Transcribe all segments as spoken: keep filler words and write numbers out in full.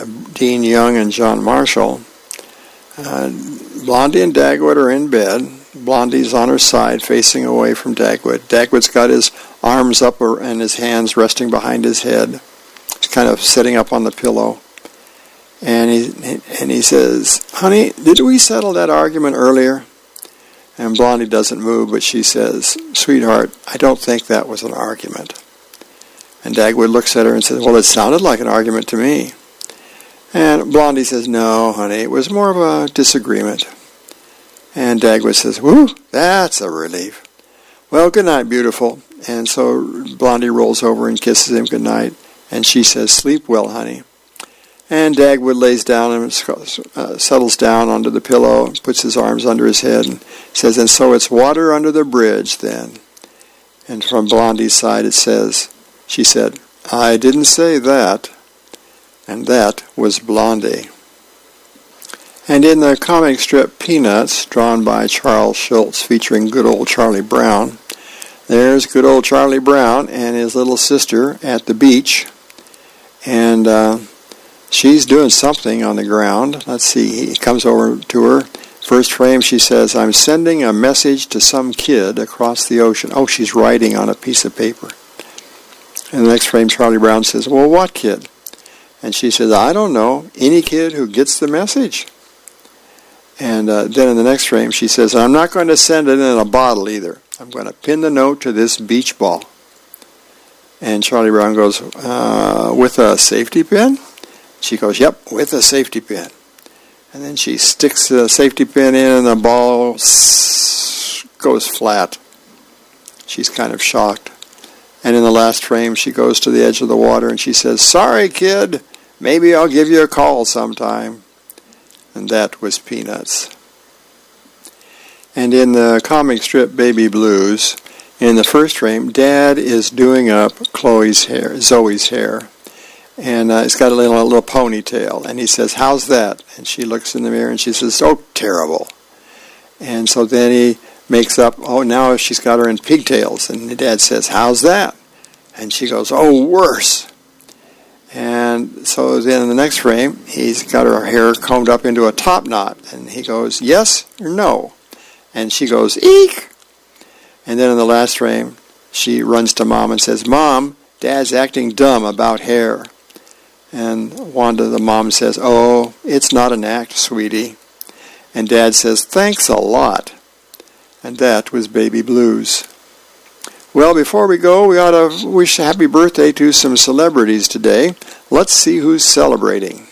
Dean Young and John Marshall. Uh, Blondie and Dagwood are in bed. Blondie's on her side, facing away from Dagwood. Dagwood's got his arms up and his hands resting behind his head. He's kind of sitting up on the pillow. And he and he says, "Honey, did we settle that argument earlier?" And Blondie doesn't move, but she says, "Sweetheart, I don't think that was an argument." And Dagwood looks at her and says, "Well, it sounded like an argument to me." And Blondie says, "No, honey, it was more of a disagreement." And Dagwood says, "Whew, that's a relief. Well, good night, beautiful." And so Blondie rolls over and kisses him good night. And she says, "Sleep well, honey." And Dagwood lays down and uh, settles down onto the pillow and puts his arms under his head and says, "And so it's water under the bridge then." And from Blondie's side it says, she said, "I didn't say that." And that was Blondie. And in the comic strip Peanuts, drawn by Charles Schulz, featuring good old Charlie Brown, there's good old Charlie Brown and his little sister at the beach. And uh, she's doing something on the ground. Let's see, he comes over to her. First frame, she says, "I'm sending a message to some kid across the ocean." Oh, she's writing on a piece of paper. And the next frame, Charlie Brown says, "Well, what kid?" And she says, "I don't know. Any kid who gets the message." And uh, then in the next frame, she says, "I'm not going to send it in a bottle either. I'm going to pin the note to this beach ball." And Charlie Brown goes, uh, "With a safety pin?" She goes, "Yep, with a safety pin." And then she sticks the safety pin in and the ball goes flat. She's kind of shocked. And in the last frame, she goes to the edge of the water and she says, "Sorry, kid. Maybe I'll give you a call sometime." And that was Peanuts. And in the comic strip Baby Blues, in the first frame, Dad is doing up Chloe's hair, Zoe's hair. And uh, it's got a little, a little ponytail. And he says, "How's that?" And she looks in the mirror and she says, "Oh, terrible." And so then he makes up, "Oh, now she's got her in pigtails." And the Dad says, "How's that?" And she goes, "Oh, worse." And so then in the next frame, he's got her hair combed up into a top knot. And he goes, "Yes or no?" And she goes, "Eek!" And then in the last frame, she runs to Mom and says, "Mom, Dad's acting dumb about hair." And Wanda, the mom, says, "Oh, it's not an act, sweetie." And Dad says, "Thanks a lot." And that was Baby Blues. Well, before we go, we ought to wish a happy birthday to some celebrities today. Let's see who's celebrating.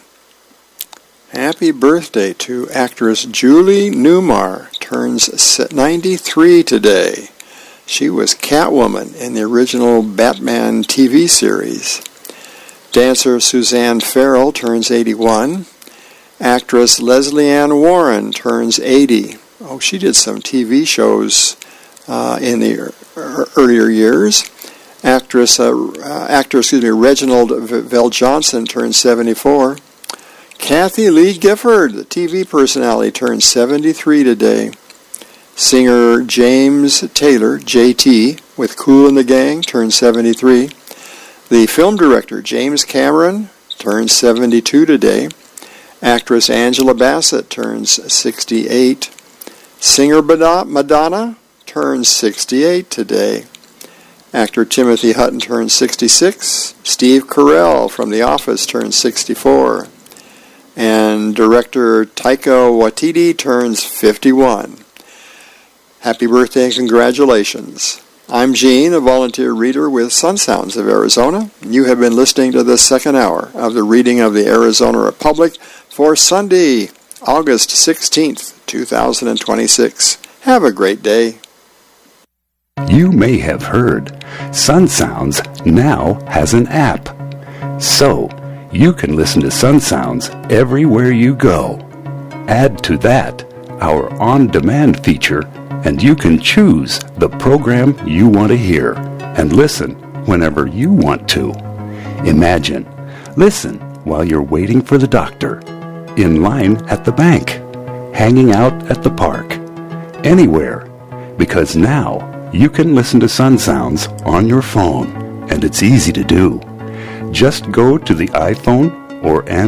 Happy birthday to actress Julie Newmar, turns ninety-three today. She was Catwoman in the original Batman T V series. Dancer Suzanne Farrell turns eighty-one. Actress Leslie Ann Warren turns eighty. Oh, she did some T V shows uh, in the earlier years. Actress, uh, uh, actor, excuse me, Reginald VelJohnson turns seventy-four. Kathy Lee Gifford, the T V personality, turns seventy-three today. Singer James Taylor, J T, with Kool and the Gang, turns seventy-three. The film director James Cameron turns seventy-two today. Actress Angela Bassett turns sixty-eight. Singer Madonna turns sixty-eight today. Actor Timothy Hutton turns sixty-six. Steve Carell from The Office turns sixty-four. And director Taika Waititi turns fifty-one. Happy birthday and congratulations. I'm Gene, a volunteer reader with Sun Sounds of Arizona. You have been listening to the second hour of the reading of the Arizona Republic for Sunday, August sixteenth, two thousand twenty-six. Have a great day. You may have heard Sun Sounds now has an app. So, you can listen to Sun Sounds everywhere you go. Add to that our on-demand feature, and you can choose the program you want to hear and listen whenever you want to. Imagine, listen while you're waiting for the doctor, in line at the bank, hanging out at the park, anywhere, because now you can listen to Sun Sounds on your phone, and it's easy to do. Just go to the iPhone or Android